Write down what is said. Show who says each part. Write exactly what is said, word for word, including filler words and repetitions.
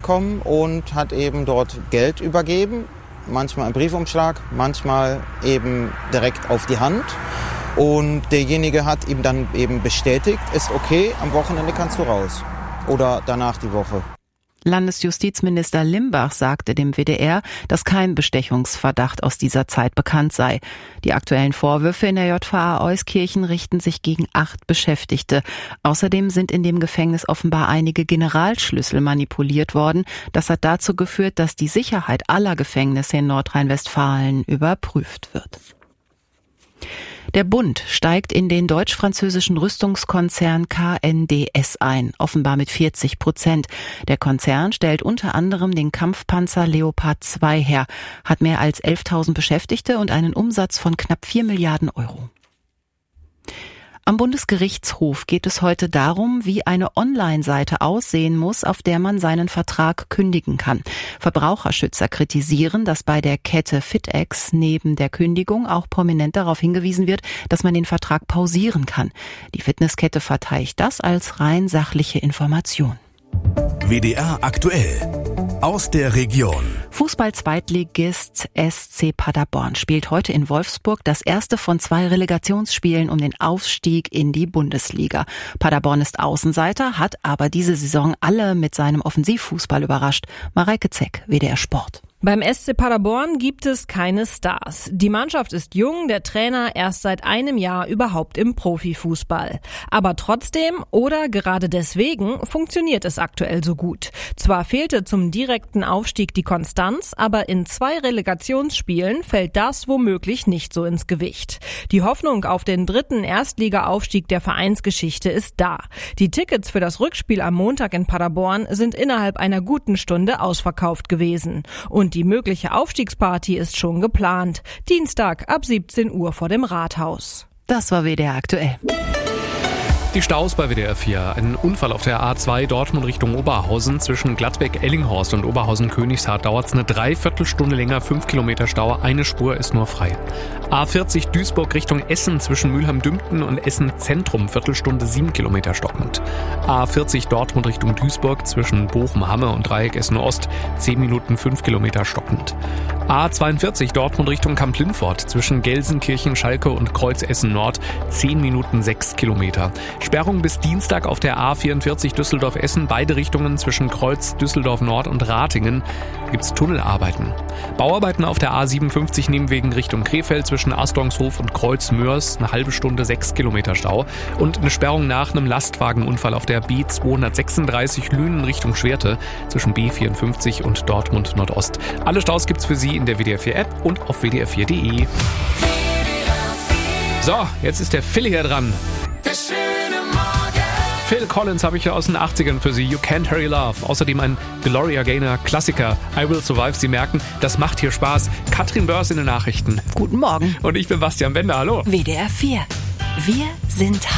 Speaker 1: gekommen und hat eben dort Geld übergeben. Manchmal im Briefumschlag, manchmal eben direkt auf die Hand. Und derjenige hat ihm dann eben bestätigt, ist okay, am Wochenende kannst du raus. Oder danach die Woche.
Speaker 2: Landesjustizminister Limbach sagte dem W D R, dass kein Bestechungsverdacht aus dieser Zeit bekannt sei. Die aktuellen Vorwürfe in der J V A Euskirchen richten sich gegen acht Beschäftigte. Außerdem sind in dem Gefängnis offenbar einige Generalschlüssel manipuliert worden. Das hat dazu geführt, dass die Sicherheit aller Gefängnisse in Nordrhein-Westfalen überprüft wird. Der Bund steigt in den deutsch-französischen Rüstungskonzern K N D S ein, offenbar mit vierzig Prozent. Der Konzern stellt unter anderem den Kampfpanzer Leopard zwei her, hat mehr als elftausend Beschäftigte und einen Umsatz von knapp vier Milliarden Euro. Am Bundesgerichtshof geht es heute darum, wie eine Online-Seite aussehen muss, auf der man seinen Vertrag kündigen kann. Verbraucherschützer kritisieren, dass bei der Kette FitEx neben der Kündigung auch prominent darauf hingewiesen wird, dass man den Vertrag pausieren kann. Die Fitnesskette verteidigt das als rein sachliche Information.
Speaker 3: W D R aktuell aus der Region.
Speaker 2: Fußball-Zweitligist S C Paderborn spielt heute in Wolfsburg das erste von zwei Relegationsspielen um den Aufstieg in die Bundesliga. Paderborn ist Außenseiter, hat aber diese Saison alle mit seinem Offensivfußball überrascht. Mareike Zeck, W D R Sport.
Speaker 4: Beim S C Paderborn gibt es keine Stars. Die Mannschaft ist jung, der Trainer erst seit einem Jahr überhaupt im Profifußball. Aber trotzdem oder gerade deswegen funktioniert es aktuell so gut. Zwar fehlte zum direkten Aufstieg die Konstanz, aber in zwei Relegationsspielen fällt das womöglich nicht so ins Gewicht. Die Hoffnung auf den dritten Erstliga-Aufstieg der Vereinsgeschichte ist da. Die Tickets für das Rückspiel am Montag in Paderborn sind innerhalb einer guten Stunde ausverkauft gewesen. Und die mögliche Aufstiegsparty ist schon geplant. Dienstag ab siebzehn Uhr vor dem Rathaus.
Speaker 2: Das war W D R aktuell.
Speaker 5: Die Staus bei W D R vier. Ein Unfall auf der A zwei Dortmund Richtung Oberhausen. Zwischen Gladbeck-Ellinghorst und Oberhausen-Königshardt dauert es eine Dreiviertelstunde länger. Fünf Kilometer Stau. Eine Spur ist nur frei. A vierzig Duisburg Richtung Essen zwischen Mülheim-Dümpten und Essen-Zentrum. Viertelstunde sieben Kilometer stockend. A vierzig Dortmund Richtung Duisburg zwischen Bochum-Hamme und Dreieck Essen-Ost. Zehn Minuten fünf Kilometer stockend. A zweiundvierzig Dortmund Richtung Kamp-Lindfort zwischen Gelsenkirchen, Schalke und Kreuz Essen-Nord. Zehn Minuten sechs Kilometer. Sperrung bis Dienstag auf der A vierundvierzig Düsseldorf-Essen, beide Richtungen zwischen Kreuz, Düsseldorf-Nord und Ratingen. Gibt's Tunnelarbeiten. Bauarbeiten auf der A siebenundfünfzig Nehmwegen Richtung Krefeld zwischen Astongshof und Kreuz-Mörs, eine halbe Stunde sechs Kilometer Stau. Und eine Sperrung nach einem Lastwagenunfall auf der B zweihundertsechsunddreißig Lünen Richtung Schwerte zwischen B vierundfünfzig und Dortmund Nordost. Alle Staus gibt's für Sie in der W D R vier App und auf w d r vier punkt d e. So, jetzt ist der Philly hier dran. Phil Collins habe ich ja aus den achtzigern für Sie. You Can't Hurry Love. Außerdem ein Gloria Gaynor Klassiker. I Will Survive. Sie merken, das macht hier Spaß. Katrin Börs in den Nachrichten.
Speaker 2: Guten Morgen.
Speaker 5: Und ich bin Bastian Bender. Hallo.
Speaker 2: W D R vier. Wir sind